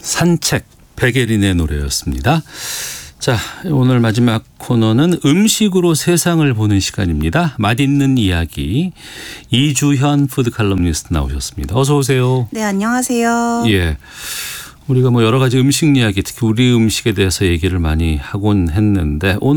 산책, 백예린의 노래였습니다. 자, 오늘 마지막 코너는 음식으로 세상을 보는 시간입니다. 맛있는 이야기, 이주현 푸드칼럼니스트 나오셨습니다. 어서 오세요. 네, 안녕하세요. 예, 우리가 여러 가지 음식 이야기, 특히 우리 음식에 대해서 얘기를 많이 하곤 했는데 오늘